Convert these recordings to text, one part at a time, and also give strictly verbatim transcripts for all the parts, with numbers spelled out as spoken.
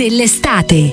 dell'estate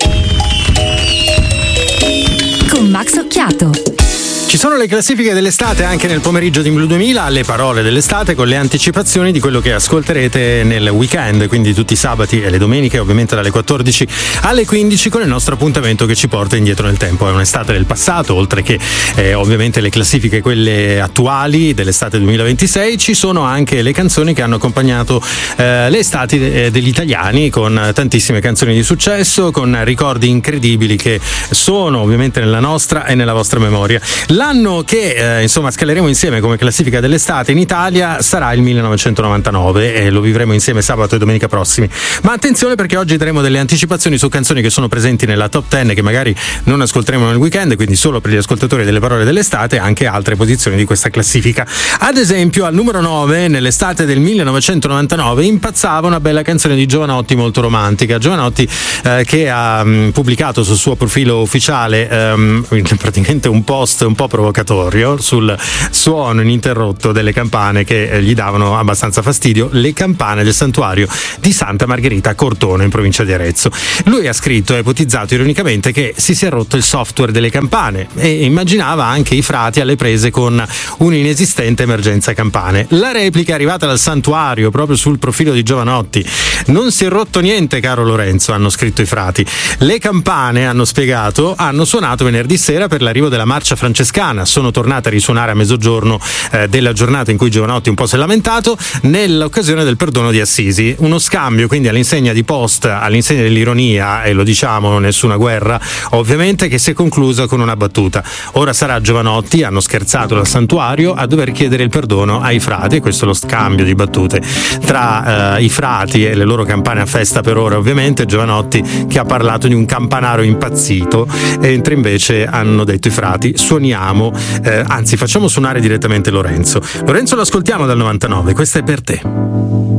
con Max Occhiato. Ci sono le classifiche dell'estate anche nel pomeriggio di Blu duemila, le parole dell'estate con le anticipazioni di quello che ascolterete nel weekend, quindi tutti i sabati e le domeniche, ovviamente dalle quattordici alle quindici, con il nostro appuntamento che ci porta indietro nel tempo. È un'estate del passato, oltre che eh, ovviamente le classifiche quelle attuali dell'estate duemilaventisei, ci sono anche le canzoni che hanno accompagnato eh, le estati de- degli italiani, con tantissime canzoni di successo, con ricordi incredibili che sono ovviamente nella nostra e nella vostra memoria. L'anno che eh, insomma scaleremo insieme come classifica dell'estate in Italia sarà il millenovecentonovantanove e lo vivremo insieme sabato e domenica prossimi. Ma attenzione, perché oggi daremo delle anticipazioni su canzoni che sono presenti nella top dieci che magari non ascolteremo nel weekend, quindi solo per gli ascoltatori delle parole dell'estate, e anche altre posizioni di questa classifica. Ad esempio, al numero nove, nell'estate del millenovecentonovantanove, impazzava una bella canzone di Jovanotti molto romantica. Jovanotti eh, che ha mh, pubblicato sul suo profilo ufficiale ehm, praticamente un post un po' provocatorio sul suono ininterrotto delle campane che gli davano abbastanza fastidio, le campane del santuario di Santa Margherita a Cortona, in provincia di Arezzo. Lui ha scritto e ipotizzato ironicamente che si sia rotto il software delle campane e immaginava anche i frati alle prese con un'inesistente emergenza campane. La replica è arrivata dal santuario proprio sul profilo di Jovanotti. Non si è rotto niente, caro Lorenzo, hanno scritto i frati. Le campane, hanno spiegato, hanno suonato venerdì sera per l'arrivo della marcia francescana. Sono tornate a risuonare a mezzogiorno eh, della giornata in cui Jovanotti un po' si è lamentato, nell'occasione del perdono di Assisi. Uno scambio quindi all'insegna di post, all'insegna dell'ironia, e lo diciamo, nessuna guerra ovviamente, che si è conclusa con una battuta: ora sarà Jovanotti, hanno scherzato dal santuario, a dover chiedere il perdono ai frati. E questo è lo scambio di battute tra eh, i frati e le loro campane a festa per ora, ovviamente. Jovanotti che ha parlato di un campanaro impazzito, mentre invece hanno detto i frati: suoniamo, eh, anzi facciamo suonare direttamente Lorenzo. Lorenzo lo ascoltiamo dal novantanove, questa è per te.